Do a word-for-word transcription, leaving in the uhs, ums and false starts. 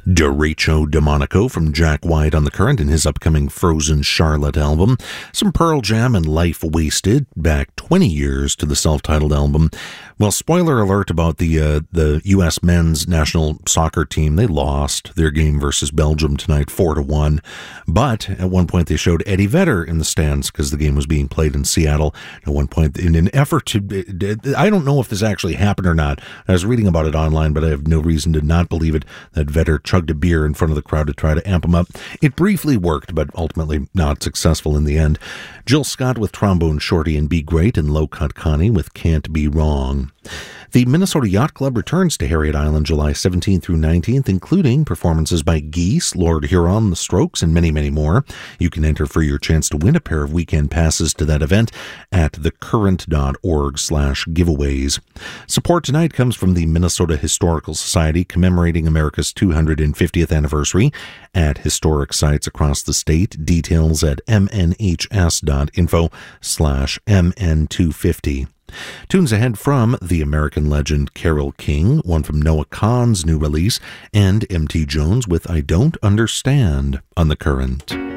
Derecho Demonico from Jack White on the Current in his upcoming Frozen Charlotte album. Some Pearl Jam and Life Wasted, back twenty years to the self-titled album. Well, spoiler alert about the uh, the U S men's national soccer team. They lost their game versus Belgium tonight, four to one. But at one point they showed Eddie Vedder in the stands because the game was being played in Seattle. At one point, in an effort to, I don't know if this actually happened or not. I was reading about it online, but I have no reason to not believe it, that Vedder chugged a beer in front of the crowd to try to amp him up. It briefly worked, but ultimately not successful in the end. Jill Scott with Trombone Shorty and Be Great, and Low Cut Connie with Can't Be Wrong. The Minnesota Yacht Club returns to Harriet Island July seventeenth through nineteenth, including performances by Geese, Lord Huron, The Strokes, and many, many more. You can enter for your chance to win a pair of weekend passes to that event at thecurrent.org slash giveaways. Support tonight comes from the Minnesota Historical Society, commemorating America's two hundred fiftieth anniversary at historic sites across the state. Details at mnhs.info slash mn250. Tunes ahead from the American legend Carole King, one from Noah Kahan's new release, and M T Jones with I Don't Understand on The Current.